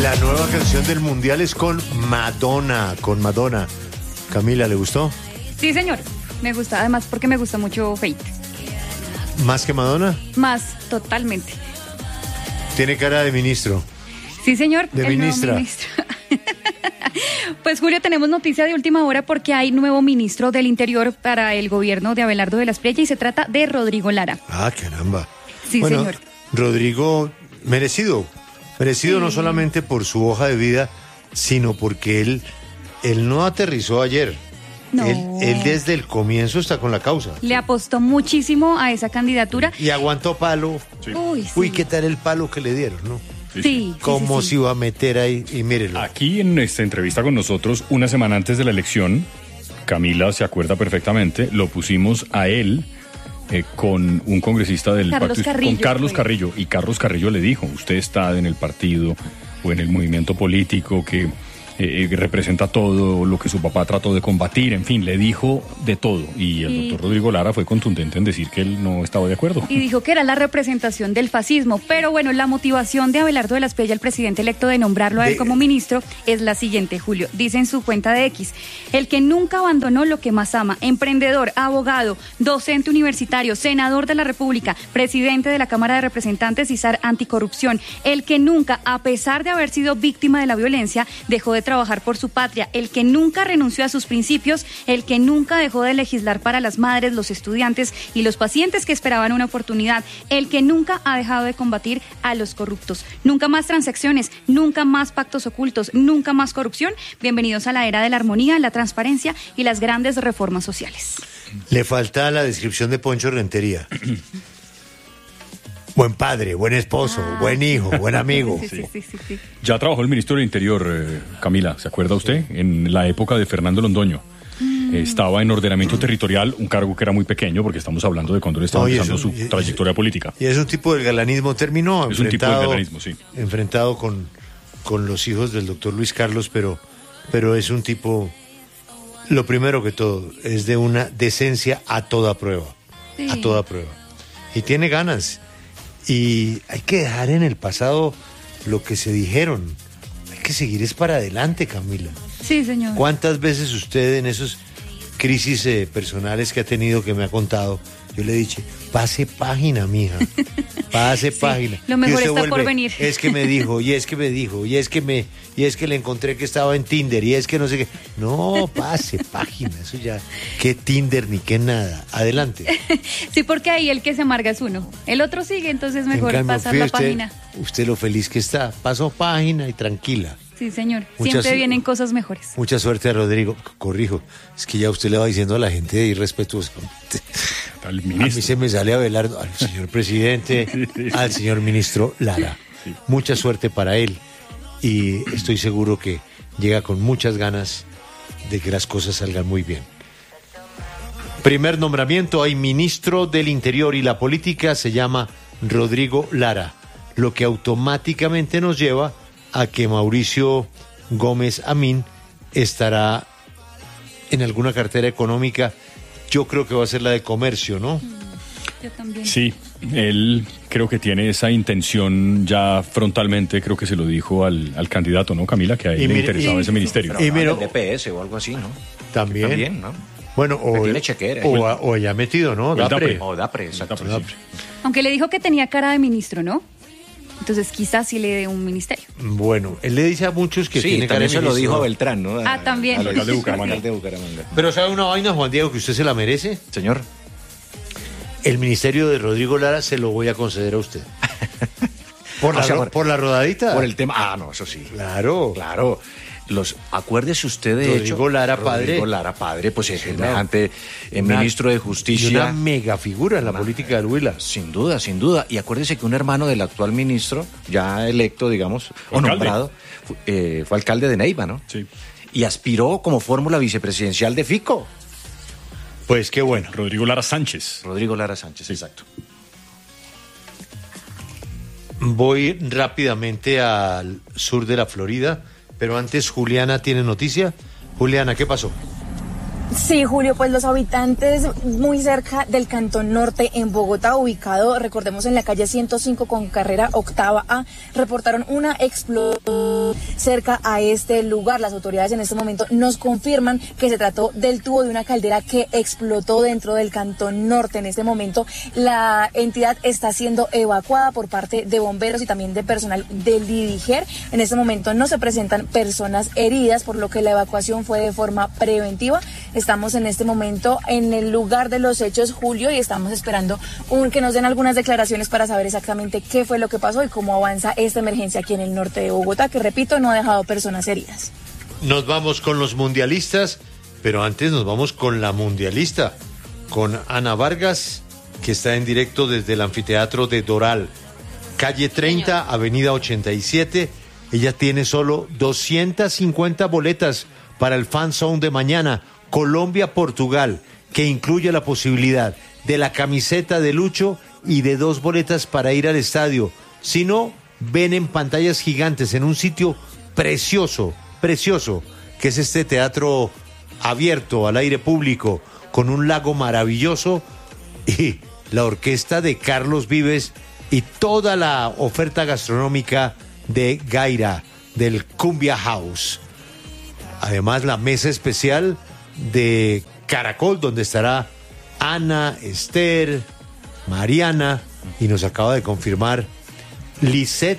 La nueva canción del Mundial es con Madonna, Camila, ¿le gustó? Sí, señor. Me gusta, además porque me gusta mucho Fate. ¿Más que Madonna? Más, totalmente. Tiene cara de ministro. Sí, señor. De el ministra. nuevo ministro. Pues, Julio, tenemos noticia de última hora porque hay nuevo ministro del Interior para el gobierno de Abelardo de la Espriella y se trata de Rodrigo Lara. Ah, caramba. Sí, bueno, señor. Rodrigo, merecido sí. No solamente por su hoja de vida, sino porque él no aterrizó ayer. No. Él desde el comienzo está con la causa. Le apostó muchísimo a esa candidatura. Y aguantó palo. Sí. Uy, ¿qué tal el palo que le dieron, no? Sí. ¿Cómo se iba a meter ahí? Y mírelo. Aquí en esta entrevista con nosotros, una semana antes de la elección, Camila se acuerda perfectamente, lo pusimos a él con un congresista del Carlos partido, Carrillo, con Carlos fue. Carrillo, y Carlos Carrillo le dijo, usted está en el partido o en el movimiento político que representa todo lo que su papá trató de combatir, en fin, le dijo de todo, y el doctor Rodrigo Lara fue contundente en decir que él no estaba de acuerdo. Y dijo que era la representación del fascismo. Pero bueno, la motivación de Abelardo de la Espriella, el presidente electo, de nombrarlo a él como ministro, es la siguiente, Julio. Dice en su cuenta de X: el que nunca abandonó lo que más ama, emprendedor, abogado, docente universitario, senador de la República, presidente de la Cámara de Representantes y zar anticorrupción, el que nunca, a pesar de haber sido víctima de la violencia, dejó de trabajar por su patria, el que nunca renunció a sus principios, el que nunca dejó de legislar para las madres, los estudiantes y los pacientes que esperaban una oportunidad, el que nunca ha dejado de combatir a los corruptos. Nunca más transacciones, nunca más pactos ocultos, nunca más corrupción. Bienvenidos a la era de la armonía, la transparencia y las grandes reformas sociales. Le falta la descripción de Poncho Rentería. Buen padre, buen esposo, buen hijo, buen amigo. Sí. Ya trabajó el ministro del Interior, Camila, ¿se acuerda usted? En la época de Fernando Londoño. Estaba en ordenamiento territorial, un cargo que era muy pequeño, porque estamos hablando de cuando él estaba empezando su trayectoria política. Y es un tipo del galanismo, terminó Es un tipo de galanismo, sí. Enfrentado con los hijos del doctor Luis Carlos, pero es un tipo, lo primero que todo, es de una decencia a toda prueba. Sí. A toda prueba. Y tiene ganas. Y hay que dejar en el pasado lo que se dijeron. Hay que seguir es para adelante, Camila. Sí, señor. ¿Cuántas veces usted en esos crisis personales que ha tenido, que me ha contado, yo le he dicho, pase página, mija, pase página? Lo mejor y usted está por venir. Es que me dijo, y es que me dijo, y es que le encontré que estaba en Tinder, y es que no sé qué. No, pase página, eso ya, qué Tinder ni qué nada. Adelante. Sí, porque ahí el que se amarga es uno. El otro sigue, entonces mejor En cambio, pasar la fíjese página. Usted lo feliz que está. Paso página y tranquila. Sí, señor. Muchas- Siempre vienen cosas mejores. Mucha suerte a Rodrigo. Corrijo, es que ya usted le va diciendo a la gente de irrespetuoso. Al A mí ministro. se me sale Abelardo, al señor presidente, al señor ministro Lara. Sí. Mucha suerte para él y estoy seguro que llega con muchas ganas de que las cosas salgan muy bien. Primer nombramiento, hay ministro del Interior y la política se llama Rodrigo Lara, lo que automáticamente nos lleva a que Mauricio Gómez Amín estará en alguna cartera económica. Yo creo que va a ser la de comercio, ¿no? Yo también. Sí, él creo que tiene esa intención ya frontalmente, creo que se lo dijo al candidato, ¿no, Camila? Que a él Y le mire- interesaba y- ese ministerio. y mira- El DPS o algo así, ¿no? También. También, ¿no? Bueno, Que tiene chequera. o ya metido, ¿no? el Dapre. Dapre. O DAPRE, exacto. Dapre, sí. Aunque le dijo que tenía cara de ministro, ¿no? Entonces quizás sí le dé un ministerio. Bueno, él le dice a muchos que Sí, tiene cara de también se lo ministro. dijo a Beltrán, ¿no? Ah, también. Al alcalde de Bucaramanga. alcalde de Bucaramanga. Pero ¿sabe una vaina, Juan Diego, que usted se la merece? Señor. El ministerio de Rodrigo Lara se lo voy a conceder a usted. ¿Por, O sea, por la rodadita? Por el tema. Ah, no, eso sí. Claro. Claro. Acuérdese usted de Rodrigo hecho. Lara, padre. Rodrigo Lara, padre, pues es Claro. semejante ministro de Y Justicia. una mega figura en la política del Huila. Sin duda, sin duda. Y acuérdese que un hermano del actual ministro, ya electo, digamos, o Alcalde. nombrado, fue alcalde de Neiva, ¿no? Sí. Y aspiró como fórmula vicepresidencial de Fico. Pues qué bueno. Rodrigo Lara Sánchez. Rodrigo Lara Sánchez, exacto. Voy rápidamente al sur de la Florida, pero antes Juliana tiene noticia. Juliana, ¿qué pasó? Sí, Julio, pues los habitantes muy cerca del Cantón Norte en Bogotá, ubicado, recordemos, en la calle 105 con carrera octava A, reportaron una explosión cerca a este lugar. Las autoridades en este momento nos confirman que se trató del tubo de una caldera que explotó dentro del Cantón Norte. En este momento la entidad está siendo evacuada por parte de bomberos y también de personal del Lidiger. En este momento no se presentan personas heridas, por lo que la evacuación fue de forma preventiva. Estamos en este momento en el lugar de los hechos, Julio, y estamos esperando que nos den algunas declaraciones para saber exactamente qué fue lo que pasó y cómo avanza esta emergencia aquí en el norte de Bogotá, que, repito, no ha dejado personas heridas. Nos vamos con los mundialistas, pero antes nos vamos con la mundialista, con Ana Vargas, que está en directo desde el anfiteatro de Doral, calle 30, avenida 87. Ella tiene solo 250 boletas para el Fan Zone de mañana, Colombia-Portugal, que incluye la posibilidad de la camiseta de Lucho y de 2 boletas para ir al estadio. Si no, ven en pantallas gigantes en un sitio precioso, que es este teatro abierto al aire público, con un lago maravilloso y la orquesta de Carlos Vives y toda la oferta gastronómica de Gaira, del Cumbia House. Además, la mesa especial de Caracol, donde estará Ana, Esther, Mariana, y nos acaba de confirmar Lisette,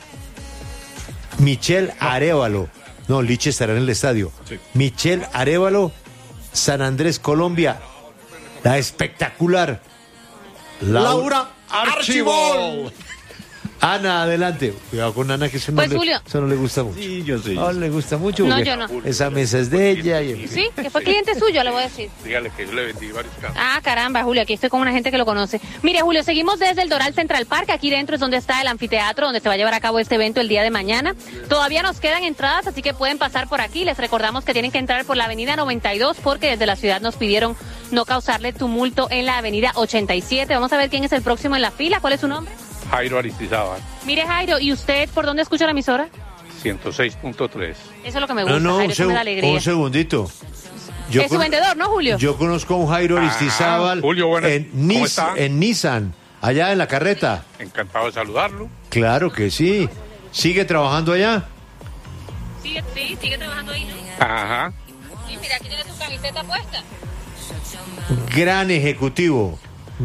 Michelle Arévalo. No, Liche estará en el estadio. Sí. Michelle Arévalo, San Andrés, Colombia. La espectacular Laura Archibol. Ana, adelante. Cuidado con Ana, que eso no, eso no le gusta mucho. Sí, yo sé. No le gusta mucho. No, yo no. Esa mesa es de ella. Y sí, que fue cliente suyo, le voy a decir. Dígale que yo le vendí varios casos. Ah, caramba, Julio, aquí estoy con una gente que lo conoce. Mire, Julio, seguimos desde el Doral Central Park. Aquí dentro es donde está el anfiteatro, donde se va a llevar a cabo este evento el día de mañana. Todavía nos quedan entradas, así que pueden pasar por aquí. Les recordamos que tienen que entrar por la avenida 92, porque desde la ciudad nos pidieron no causarle tumulto en la avenida 87. Vamos a ver quién es el próximo en la fila. ¿Cuál es su nombre? Jairo Aristizábal. Mire, Jairo, ¿y usted por dónde escucha la emisora? 106.3. Eso es lo que me gusta, no, Jairo, eso me da alegría. Un segundito. Es su vendedor, ¿no, Julio? Yo conozco a un Jairo Aristizábal Julio, bueno, en Nissan, allá en la carreta. Encantado de saludarlo. Claro que sí. ¿Sigue trabajando allá? Sí, sigue trabajando ahí, ¿no? Ajá. Y mira, aquí tiene tu camiseta puesta. Gran ejecutivo,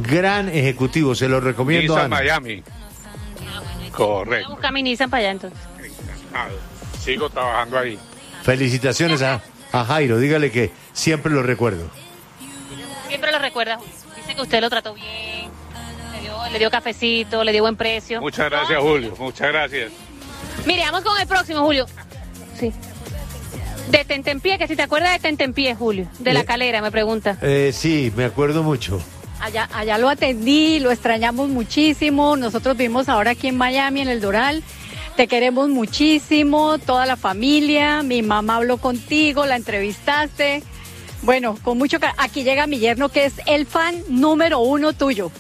se lo recomiendo. Nissan Miami. Correcto. Voy a buscar mi Nissan para allá entonces. Encantado. Sigo trabajando ahí. Felicitaciones a Jairo, dígale que siempre lo recuerdo. Siempre lo recuerda, Julio. Dice que usted lo trató bien, le dio cafecito, le dio buen precio. Muchas gracias, Julio, muchas gracias. Mire, vamos con el próximo, Julio. Sí. De Tentempié, que si te acuerdas de Tentempié, Julio, de La Calera, me pregunta. Sí, me acuerdo mucho. Allá lo atendí, lo extrañamos muchísimo. Nosotros vivimos ahora aquí en Miami, en el Doral. Te queremos muchísimo, toda la familia. Mi mamá habló contigo, la entrevistaste. Bueno, con mucho cariño. Aquí llega mi yerno, que es el fan número 1 tuyo.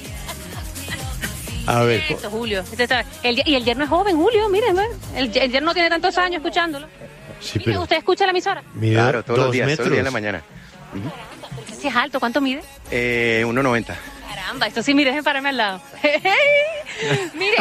A ver. Eso, Julio. Y el yerno es joven, Julio, miren. El yerno no tiene tantos años escuchándolo. Sí, mire, ¿usted escucha la emisora? Mira, claro, todos los días, metros. todo el día en la mañana. Si es alto, ¿cuánto mide? 1.90. Caramba, esto sí, mire, déjeme pararme al lado. Mire.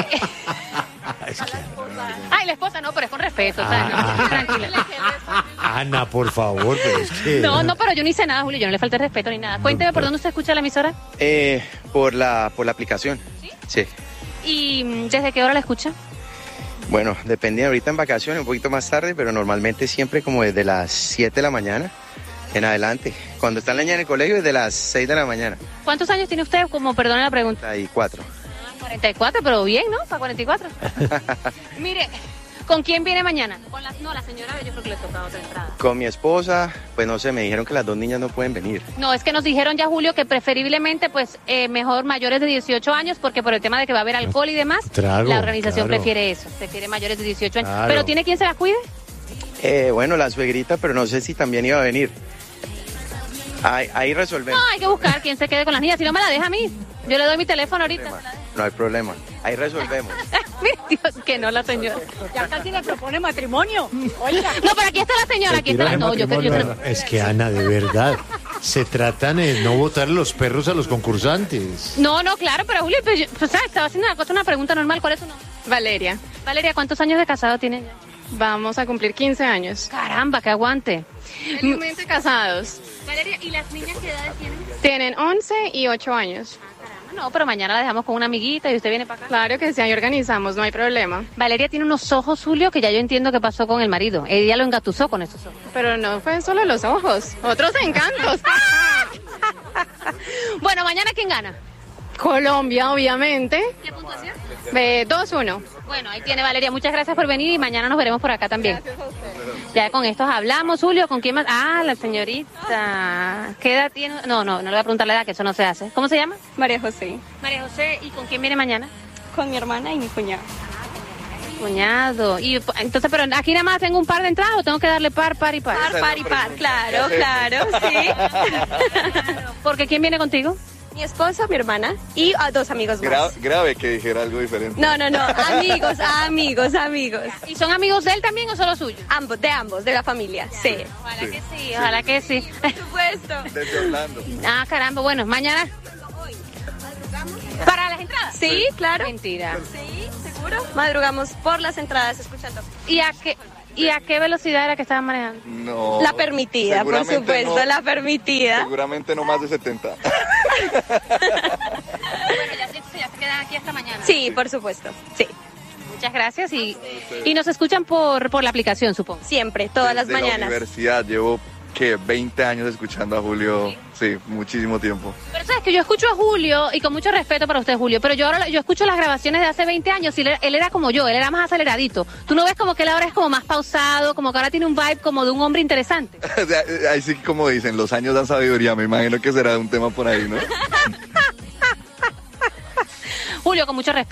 Ay, la esposa no, pero es con respeto. Tranquila. Ana, por favor, pero es que... No, pero yo no hice nada, Julio, yo no le falté respeto ni nada. Cuénteme, ¿por dónde usted escucha la emisora? Por la aplicación. Sí. ¿Y desde qué hora la escucha? Bueno, depende, ahorita en vacaciones, un poquito más tarde, pero normalmente siempre como desde las 7 de la mañana en adelante. Cuando está la niña en el colegio, desde las 6 de la mañana. ¿Cuántos años tiene usted? Como, perdone la pregunta. 44. 44, pero bien, ¿no? Para 44. Mire, ¿con quién viene mañana? Con la señora, yo creo que le toca otra entrada. Con mi esposa, pues no sé, me dijeron que las 2 niñas no pueden venir. No, es que nos dijeron ya, Julio, que preferiblemente, pues, mejor mayores de 18 años, porque por el tema de que va a haber alcohol y demás, la organización prefiere eso, prefiere mayores de 18 años. Claro. ¿Pero tiene quien se las cuide? Bueno, la suegrita, pero no sé si también iba a venir. Ahí resolvemos. No, hay que buscar quién se quede con las niñas, si no me la deja a mí. Yo le doy mi teléfono ahorita. No hay problema, ahí resolvemos. Mire, Dios, que no la señora. Ya casi le propone matrimonio. Oiga. No, pero aquí está la señora, aquí está la... No, yo creo... Es que Ana, de verdad, se tratan de no botarle los perros a los concursantes. No, claro, pero Julio, pues, estaba haciendo una pregunta normal. ¿Cuál es tu nombre? Valeria. Valeria, ¿cuántos años de casado tienen ya? Vamos a cumplir 15 años. Caramba, que aguante. Felizmente casados. Valeria, ¿y las niñas qué edades tienen? Tienen 11 y 8 años. No, pero mañana la dejamos con una amiguita y usted viene para acá. Claro que sí, ahí organizamos, no hay problema. Valeria tiene unos ojos, Julio, que ya yo entiendo qué pasó con el marido. Ella lo engatusó con esos ojos. Pero no fue solo los ojos, otros encantos. Bueno, mañana ¿quién gana? Colombia, obviamente. ¿Qué puntuación? 2-1. Bueno, ahí tiene Valeria, muchas gracias por venir y mañana nos veremos por acá también. Gracias a ustedes. Ya con estos hablamos, Julio, ¿con quién más? Ah, la señorita. ¿Qué edad tiene? No le voy a preguntar la edad, que eso no se hace. ¿Cómo se llama? María José. María José, ¿y con quién viene mañana? Con mi hermana y mi cuñado. Cuñado. Y entonces, pero aquí nada más tengo un par de entradas o tengo que darle par y par. Par y par, claro, sí. Porque ¿quién viene contigo? Mi esposo, mi hermana y a 2 amigos más. Grave que dijera algo diferente. No, amigos. ¿Y son amigos de él también o solo suyos? Ambos, de la familia, sí. Ojalá que sí. Por supuesto. Desde Orlando. Ah, caramba, bueno, mañana. ¿Para las entradas? Sí, claro. Mentira. Sí, seguro. Madrugamos por las entradas escuchando. ¿Y a qué velocidad era que estaban manejando? No. La permitida, por supuesto, no, la permitida. Seguramente no más de 70. Bueno, ya se quedan aquí hasta mañana. Sí, por supuesto, sí. Muchas gracias y nos escuchan por la aplicación, supongo. Siempre, todas las Desde mañanas. la universidad llevo, 20 años escuchando a Julio. Sí, muchísimo tiempo. Pero sabes que yo escucho a Julio, y con mucho respeto para usted, Julio, pero yo escucho las grabaciones de hace 20 años y él era como yo, él era más aceleradito. ¿Tú no ves como que él ahora es como más pausado, como que ahora tiene un vibe como de un hombre interesante? O sea, ahí sí, como dicen, los años dan sabiduría. Me imagino que será un tema por ahí, ¿no? Julio, con mucho respeto.